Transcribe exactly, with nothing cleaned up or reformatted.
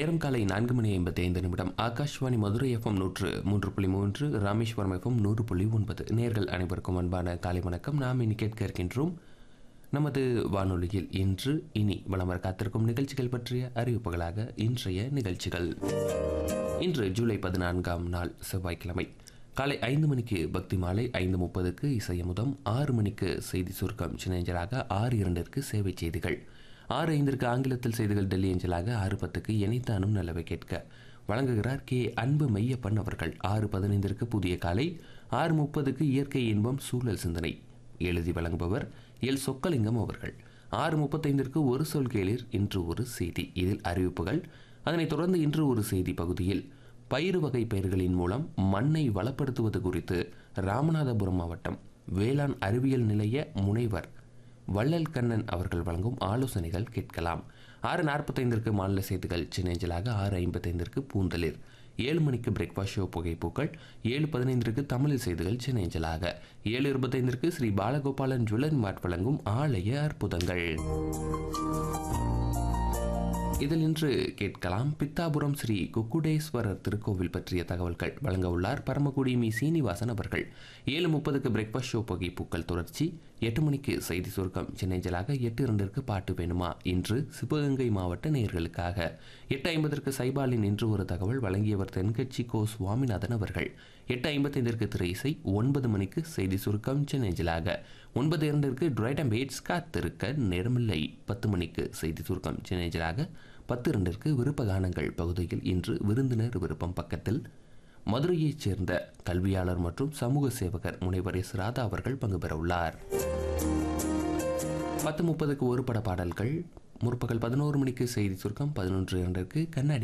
நேரம் காலை நான்கு மணி ஐம்பத்தி ஐந்து நிமிடம். ஆகாஷ்வாணி மதுரை எஃப்எம் நூற்று மூன்று புள்ளி மூன்று, ராமேஸ்வரம் எஃப்எம் நூறு புள்ளி ஒன்பது. நேர்கள் அனைவருக்கும் அன்பான காலை வணக்கம். நாம் இனி கேட்க இருக்கின்றோம் நமது வானொலியில் இன்று இனி வலம் வர காத்திருக்கும் நிகழ்ச்சிகள் பற்றிய அறிவிப்புகளாக இன்றைய நிகழ்ச்சிகள். இன்று ஜூலை பதினான்காம் நாள் செவ்வாய்க்கிழமை. காலை ஐந்து மணிக்கு பக்தி மாலை, ஐந்து முப்பதுக்கு இசையமுதம், ஆறு மணிக்கு செய்தி சுருக்கம் சின்னஞ்சலாக, ஆறு இரண்டிற்கு சேவை செய்திகள், ஆறு ஐந்திற்கு ஆங்கிலத்தில் செய்திகள் டெல்லி அஞ்சலாக, ஆறு பத்துக்கு எனித்தானும் நல்லவை கேட்க வழங்குகிறார் கே அன்பு மையப்பன் அவர்கள். ஆறு பதினைந்திற்கு புதிய காலை, ஆறு முப்பதுக்கு இயற்கை இன்பம் சூழல் சிந்தனை எழுதி வழங்குபவர் எல் சொக்கலிங்கம் அவர்கள். ஆறு முப்பத்தைந்திற்கு ஒரு சொல் கேளீர் இன்று ஒரு செய்தி, இதில் அறிவிப்புகள். அதனைத் தொடர்ந்து இன்று ஒரு செய்தி பகுதியில் பயிறு வகை பயிர்களின் மூலம் மண்ணை வளப்படுத்துவது குறித்து ராமநாதபுரம் மாவட்டம் வேளாண் அறிவியல் நிலைய முனைவர் வள்ளல் கண்ணன் அவர்கள் வழங்கும் ஆலோசனைகள் கேட்கலாம். ஆறு நாற்பத்தைந்திற்கு மாநில செய்திகள் சின்னஞ்சலாக, ஆறு ஐம்பத்தைந்திற்கு பூந்தளிர், ஏழு மணிக்கு பிரேக்ஃபாஸ்ட் ஷோ புகைப்பூக்கள், ஏழு பதினைந்திற்கு தமிழில் செய்திகள் சின்னஞ்சலாக, ஏழு இருபத்தைந்திற்கு ஸ்ரீ பாலகோபாலன் ஜுவல்லரி மார்ட் வழங்கும் ஆலய அற்புதங்கள். இதில் இன்று கேட்கலாம் பித்தாபுரம் ஸ்ரீ குக்குடேஸ்வரர் திருக்கோவில் பற்றிய தகவல்கள் வழங்க உள்ளார் பரமக்குடி மீ சீனிவாசன் அவர்கள். ஏழு முப்பதுக்கு பிரேக்ஃபாஸ்ட் ஷோ புகைப்பூக்கள் தொடர்ச்சி, எட்டு மணிக்கு செய்தி சுருக்கம் சின்னஞ்சலாக, எட்டு இரண்டிற்கு பாட்டு வேணுமா இன்று சிவகங்கை மாவட்ட நேயர்களுக்காக, எட்டு ஐம்பதற்கு சைபாலின் இன்று ஒரு தகவல் வழங்கியவர் தென்கட்சி கோ சுவாமிநாதன் அவர்கள். எட்டு ஐம்பத்தைந்திற்கு திரை இசை, ஒன்பது மணிக்கு செய்தி சுருக்கம் சின்னஞ்சலாக, ஒன்பது இரண்டிற்கு டிரைடம் பேட்ஸ் காத்திருக்க நேரமில்லை, பத்து மணிக்கு செய்தி சுருக்கம் சின்னஞ்சலாக, பத்து இரண்டிற்கு விருப்ப கானங்கள் பகுதியில் இன்று விருந்தினர் விருப்பம் பக்கத்தில் மதுரையைச் சேர்ந்த கல்வியாளர் மற்றும் சமூக சேவகர் முனைவர் எஸ் ராதா அவர்கள் பங்கு பெற உள்ளார். பத்து முப்பதுக்கு ஒரு பட பாடல்கள், முற்பகல் பதினோரு மணிக்கு செய்தி சுருக்கம், பதினொன்று இரண்டிற்கு கண்ணாடி